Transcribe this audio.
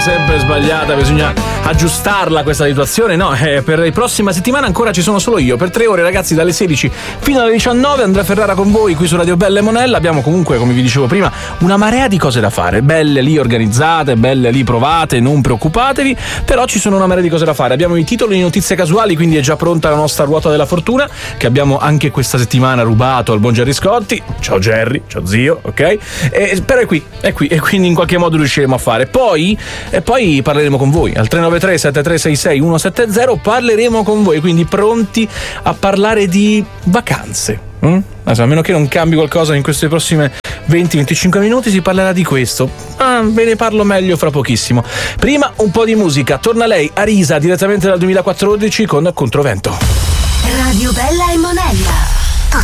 sempre sbagliata, bisogna aggiustarla questa situazione. No, per la prossima settimana ancora ci sono solo io. Per 3 ore, ragazzi, dalle 16 fino alle 19, Andrea Ferrara con voi qui su Radio Bella e Monella. Abbiamo comunque, come vi dicevo prima, una marea di cose da fare. Belle lì organizzate, belle lì provate, non preoccupatevi. Però ci sono una marea di cose da fare. Abbiamo i titoli di notizie casuali, quindi è già pronta la nostra ruota della fortuna, che abbiamo anche questa settimana rubato al buon Gerry Scotti. Ciao Gerry, ciao zio, ok? Però è qui, e quindi in qualche modo riusciremo a fare. Poi parleremo con voi al 393 7366 170, parleremo con voi, quindi pronti a parlare di vacanze. A meno che non cambi qualcosa in queste prossime 20-25 minuti, si parlerà di questo. Ve ne parlo meglio fra pochissimo. Prima un po' di musica. Torna lei, Arisa, direttamente dal 2014 con Controvento. Radio Bella e Monella.